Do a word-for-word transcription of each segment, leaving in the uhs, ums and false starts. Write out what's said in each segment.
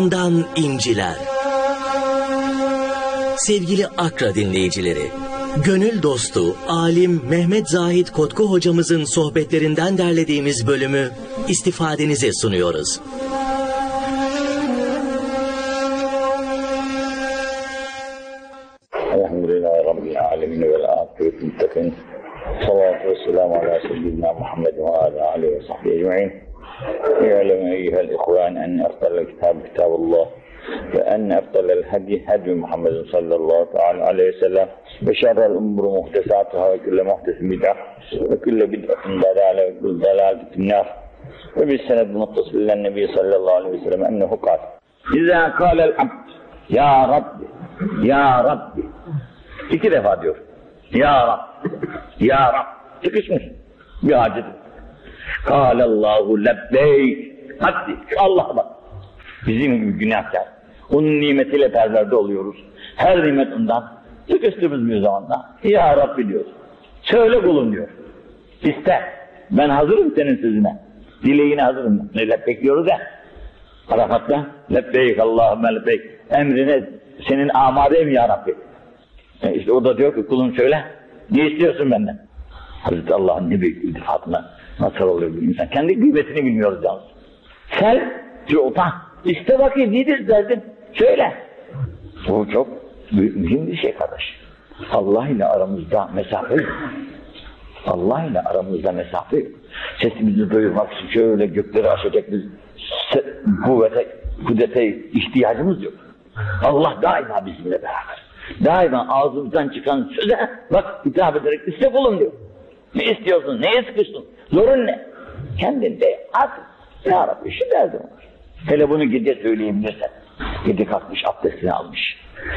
Dan inciler. Sevgili Akra dinleyicileri, gönül dostu, alim Mehmet Zahid Kotku hocamızın sohbetlerinden derlediğimiz bölümü istifadenize sunuyoruz. Elhamdülillahi Rabbil alemin vel âkibeti muttakin. Salatu ve selamu ala seyyidina Muhammed ve ala aleyhi ve sahbihi ecma'in. İ'lem eyyuhel ihvan en efdalel kitab kitabullah ve en efdalel hadi hadi Muhammedin sallallahu teala aleyhi ve sellem ve şerrel umuru muhtesatuhâ ve külle muhtesin bid'ah ve külle bid'atin dalâle ve külle dalâletin finnâr ve bis senedin muttasillen nebi sallallahu aleyhi ve sellem ennehu kâl İzâ kâlel abd ya Rabbi ya Rabbi iki defa diyor ya Rabbi ya Rabbi çıkışmış bir hacet. Kâlallahu lebbeyk. Hadi Allah'a bak. Bizim gibi günahkar. Onun nimetiyle perverde oluyoruz. Her nimet ondan. Sıkıştığımız bir zamanda. Ya Rabbi diyor. Söyle kulum diyor. İste. Ben hazırım senin sözüne. Dileğine hazırım. Ne lebbeyk diyoruz ya. Arafat'ta lebbeyk Allahümme lebbeyk. Emrine senin amadeyim ya Rabbi. E işte o da diyor ki kulum söyle. Ne istiyorsun benden? Hazreti Allah'ın ne büyük iltifatına nasıl oluyor bir insan? Kendi gıybetini bilmiyoruz yalnız. Sen diyor utan. İşte bakayım nedir derdin? Söyle. Bu çok mühim bir şey kardeş. Allah ile aramızda mesafe yok. Allah ile aramızda mesafe yok. Sesimizi duyurmak için şöyle gökleri aşacak bir kuvvete, kudrete ihtiyacımız yok. Allah daima bizimle beraber. Daima ağzımızdan çıkan söze bak hitap ederek iste kulum diyor. Ne istiyorsun? Neye sıkıştın? Zorun ne? Kendinde at. Ya Rabbi şu derdim var. Hele bunu gece söyleyebilirsen. Gece kalkmış abdestini almış.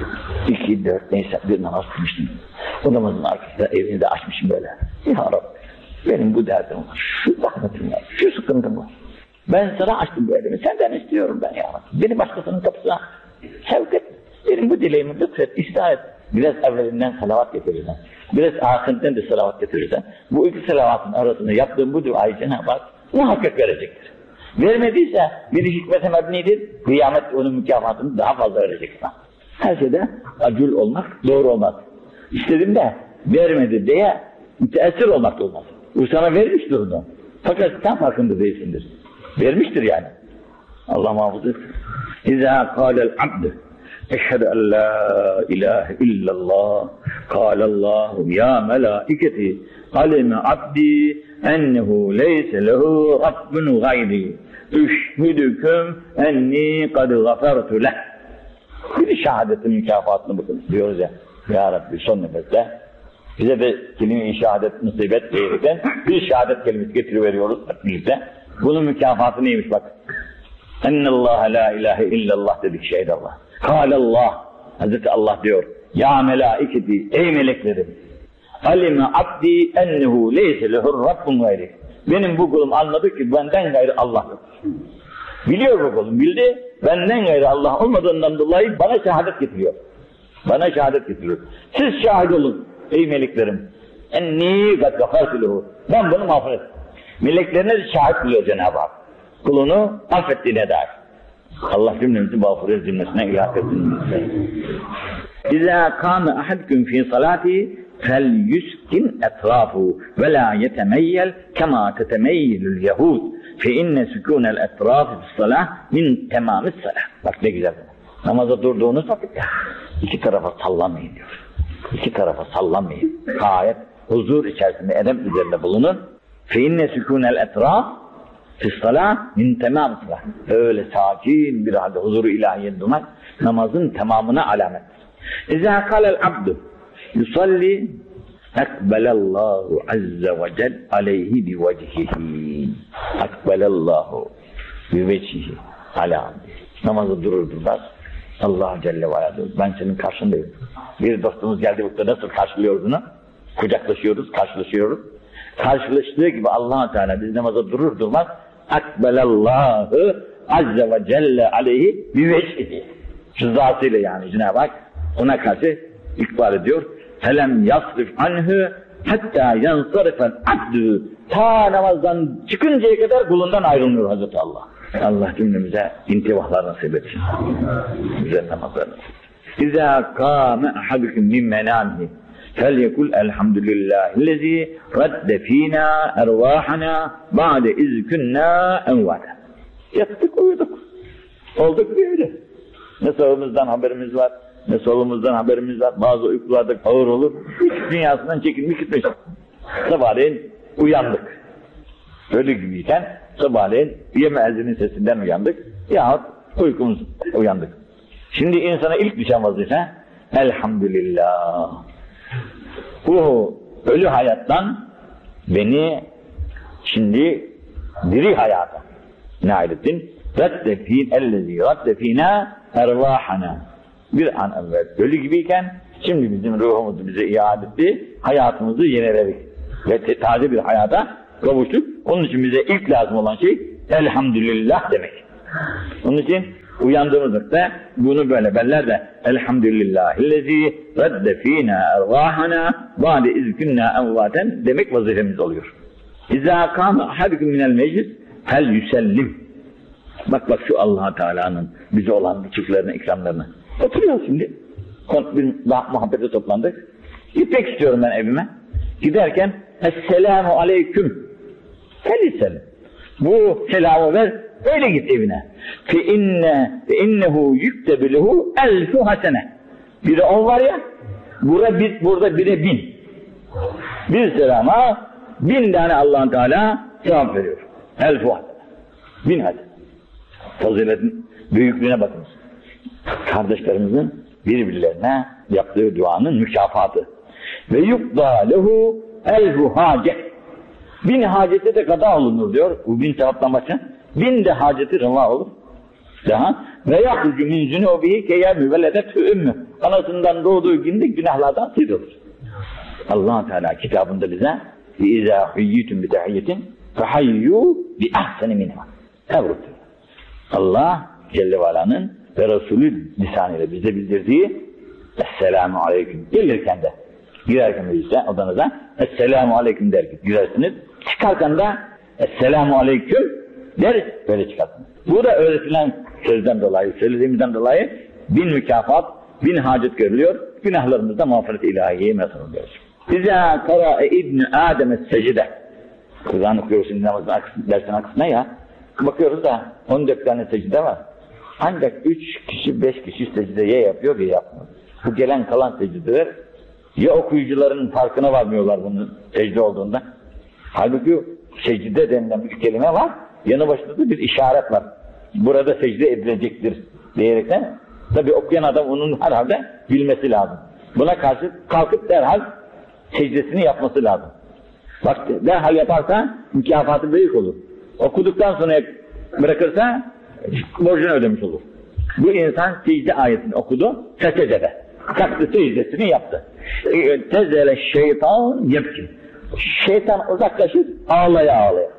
İki, dört neyse bir namaz kılmıştım. O namazın arkasında evini de açmışım böyle. Ya Rabbi benim bu derdim var. Şu zahmetim var. Şu sıkıntım var. Ben sana açtım bu evimi. Senden istiyorum ben ya Rabbi. Beni başkasının kapısına sevk et. Benim bu dileğimi lütfet, ıslah et. Biraz evvelinden salavat getirirsen, biraz ahirinden de salavat getirirsen, bu iki salavatın arasında yaptığım bu duayı Cenab-ı Hak muhakkak verecektir. Vermediyse bir hikmet-i mebnidir, kıyamet onun mükafatını daha fazla verecek sana. Her şeyde acul olmak doğru olmaz. İstedim de vermedi diye müteessir olmak da olmaz. Bu sana vermiştir onu. Fakat sen farkında değilsindir. Vermiştir yani. Allah muhafız etsin. İzâ kâlel abd eşhedü en la ilahe illallah kâlallahu ya melâiketi alime abdi ennehu leyse lehu rabbun gayri üşhidüküm enni kad gafertu leh. Bir şehadetin mükafatını bakın diyoruz ya. Ya Rabbi son nefeste bize de kelime-i şehadet musibet verirken bir şehadet kelimesi getiriveriyoruz birlikte. Bunun mükafatı neymiş bak. Ennallâhe la ilahe illallah dedik şehit Allah. Kâlallah, Hazreti Allah diyor, ya melâiketi, ey meleklerim, alime abdi ennehu leyse lehur rabbun gayri. Benim bu kulum anladı ki benden gayrı Allah yok. Biliyor bu kulum, bildi, benden gayrı Allah olmadığından dolayı bana şehadet getiriyor. Bana şehadet getiriyor. Siz şahit olun, ey meleklerim, enni kad gafartu lehu. Ben bunu mağfiret. Meleklerine de şahit buluyor Cenab-ı Hak. Kulunu affettiğine dair. Allah cümlemizi mağfiret cümlesine ilhak etsin. İzâ kâme ahadküm fî salâti fel yuskin etrâfu ve lâ yetemeyyel kemâ tetemeyyelül yehûd fe inne sükûnel etrâfi fis-salâh min temâmis salâh. Bak ne güzel. Namaza durduğunuz vakitte iki tarafa sallamayın diyor. İki tarafa sallamayın. Gayet huzur içerisinde edep üzerinde bulunun. Fe inne sükûnel etrâf fis-salâh min temâmis salâh. Öyle sakin bir halde huzuru ilahiye durmak namazın tamamına alamettir. İzâ kâlel abdu yusalli ekbelallahu azze ve cel aleyhi bi vecihihi. Ekbelallahu bi vecihi ala abdi. Namazı durur durmaz Allah Celle ve Ala diyor. Ben senin karşındayım. Bir dostumuz geldi burada nasıl karşılıyoruz onu? Kucaklaşıyoruz, karşılaşıyoruz. Karşılaştığı gibi Allah Teala biz namaza durur durmaz ekbelallahu azze ve celle aleyhi bi vecihi. Rızasıyla yani Cenab-ı Hak ona karşı ikbal ediyor. Felem yasrif anhu hatta yansarifel abdü. Ta namazdan çıkıncaya kadar kulundan ayrılmıyor Hazreti Allah. Allah cümlemize intibahlar nasip etsin. Güzel namazlar nasip etsin. İzâ kâme ahadukum min menâmihi felyekul elhamdülillâhillezî radde fînâ ervâhanâ ba'de iz künnâ envâta. Yattık uyuduk. Olduk böyle. Ne sağımızdan haberimiz var, ne solumuzdan haberimiz var. Bazı uykularda ağır olur. Hiç dünyasından çekilmiş gitmiş. Sabahleyin uyandık. Ölü gibiyken sabahleyin yeme ezinin sesinden uyandık. Yahut uykumuz uyandık. Şimdi insana ilk düşen vazife elhamdülillah. Bu ölü hayattan beni şimdi diri hayata nail ettin. Radde fîn ellezî radde fînâ ervâhana. Bir an evvel ölü gibiyken şimdi bizim ruhumuzu bize iade etti. Hayatımızı yeniledik. Ve taze bir hayata kavuştuk. Onun için bize ilk lazım olan şey elhamdülillah demek. Onun için uyandığımızda bunu böyle beller de elhamdülillahillezî radde fînâ ervâhana ba'de iz künnâ envâten demek vazifemiz oluyor. İzâ kâme ahadukum minel meclis hel yüsellim. Bak bak şu Allah Teala'nın bize olan lütuflarını, ikramlarını. Oturuyoruz şimdi. Bir muhabbete toplandık. Gitmek istiyorum ben evime. Giderken Esselamu aleyküm. Felisel. Bu selamı ver. Öyle git evine. Fe inne fe innehu yüktebu lehu elfu hasene. Biri on var ya. Burada bir burada bire bin. Bir selama bin tane Allah Teala cevap veriyor. Elfu hasene. Bin hasene. Faziletin büyüklüğüne bakınız. Kardeşlerimizin birbirlerine yaptığı duanın mükafatı. Ve yukda lehu elfu hacet. Bin haceti de kada olunur diyor. Bu bin sevaptan başka. Bin de haceti rıva olur. Daha. Ve yahrucu min zünubihi keyye müvelledet ümmü. Anasından doğduğu günde günahlardan sıyrılır. Allah Teala kitabında bize İzâ hüyyütüm bi tahiyyetin fehayyû bi ahseni minha. Evrut. Allah Celle ve Ala'nın ve Resulü lisanıyla bize bildirdiği Esselamu Aleyküm gelirken de girerken meclise odanıza Esselamu Aleyküm der girersiniz. Çıkarken de Esselamu Aleyküm der böyle çıkarsınız. Bu da öğretilen sözden dolayı, söylediğimizden dolayı bin mükafat, bin hacet görülüyor. Günahlarımızda mağfiret ilahiyeye mesut oluyoruz. İzâ karâe İbn Adem'e secde. Kur'an okuyorsun namazın dersin aksına ya. Bakıyoruz da on dört tane secde var. Ancak üç kişi, beş kişi secdeye yapıyor ya yapmıyor. Bu gelen kalan secdeler ya okuyucuların farkına varmıyorlar bunun secde olduğunda. Halbuki secde denilen bir kelime var. Yanı başında da bir işaret var. Burada secde edilecektir diyerekten. Tabi okuyan adam onun herhalde bilmesi lazım. Buna karşı kalkıp derhal secdesini yapması lazım. Bak derhal yaparsa mükafatı büyük olur. Okuduktan sonra bırakırsa borcunu ödemiş olur. Bu insan secde ayetini okudu, secdede. Kalktı secdesini yaptı. Tezele şeytan yepkin. Şeytan uzaklaşır, ağlaya ağlaya.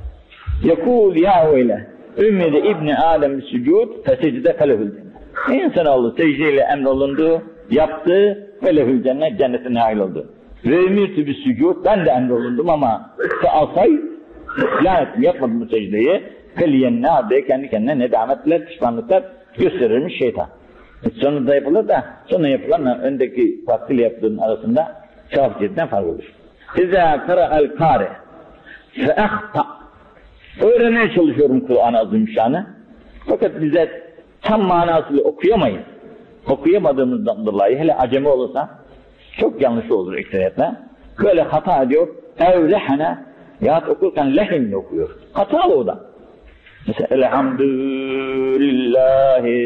Yekul ya öyle. Ümmide İbni Adem sücud fesecde felehül cennet. İnsanoğlu secdeyle emrolundu, yaptı, felehül cennet, cennete nail oldu. Ve ümirtü bir sücud, ben de emrolundum ama fealsay, lanetim yapmadım bu secdeyi. Feliyennâ de kendi kendine nedametler, pişmanlıklar gösterirmiş şeytan. Sonunda yapılır da, sonra yapılanla öndeki vaktiyle yaptığının arasında sevap cihetinden fark olur. İzâ kara'el kâre feehta. Öğrenmeye çalışıyorum Kur'an-ı Azimüşşan'ı. Fakat bize tam manasıyla okuyamayız. Okuyamadığımızdan dolayı hele acemi olursa çok yanlış olur ekseriyetle. Böyle hata ediyor. Evlehene yahut okurken lehinle okuyor. Hatalı o da. Mesela elhamdülillahi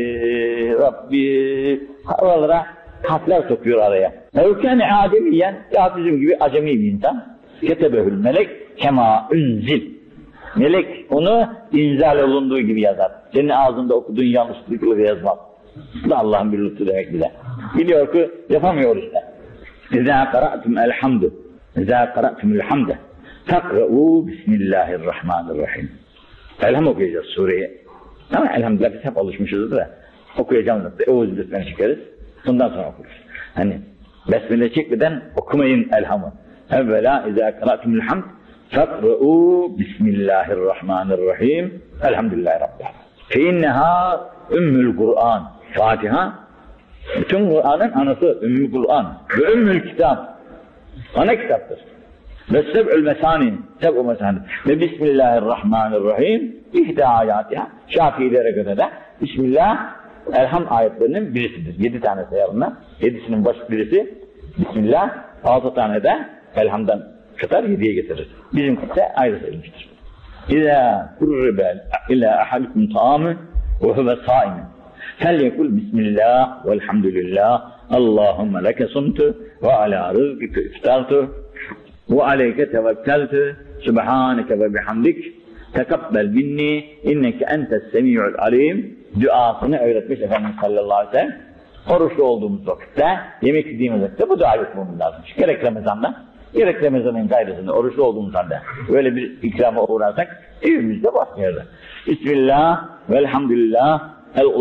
Rabbi havalara harfler sokuyor araya. Evkâne ademiyen ya bizim gibi acemi bir insan. Ketebehül melek kema ünzil. Melek onu inzal olunduğu gibi yazar. Senin ağzında okuduğun yanlışlıkla yazmaz. Bu da Allah'ın bir lütfu demek bize. Biliyor ki yapamıyor işte. İzâ kara'tum elhamdü. İzâ kara'tum elhamde. Takra'u bismillahirrahmanirrahim. Elham okuyacağız sureyi. Ama elhamdülillah biz hep alışmışızdır da okuyacağımız nokta Eûzü Bismillah çekeriz. Bundan sonra okuruz. Hani Besmele çekmeden okumayın elhamı. Evvela izâ kara'tumul hamd فَقْرَؤُوا بِسْمِ اللّٰهِ الرَّحْمَنِ الرَّحِيمِ Elhamdülillahi Rabbil Alemin. فَاِنَّهَا ümmül Kur'an. Fatiha, bütün Kur'an'ın anası, ümmül Kur'an ve ümmül kitap. Ana kitaptır. Ve seb'ül mesani, seb'ül mesani. Ve Bismillahirrahmanirrahim, ihde ayatiha. Şafiilere göre de Bismillah, Elham ayetlerinin birisidir. Yedi tane sayarına, yedisinin baş birisi Bismillah, altı tane de Elham'dan kadar yediye getirir. Bizimkisi ayrı sayılmıştır. İzâ kurribe ilâ ahadikum ta'âmı ve huve sâimin. Felyekul Bismillah velhamdülillah. Allahümme leke sumtu ve alâ rızkike iftartu ve aleyke tevekkeltu. Subhaneke ve bihamdik. Tekabbel minni inneke entes semî'ul alîm. Duasını öğretmiş Efendimiz sallallahu aleyhi ve sellem. Oruçlu olduğumuz vakitte, yemek yediğimiz vakitte bu duayı yapmamız lazım. Gerek Ramazan'da, gerek Ramazan'ın gayrısında, oruçlu olduğumuz halde böyle bir ikrama uğrarsak evimizde başlıyordu. Bismillah, velhamdülillah, el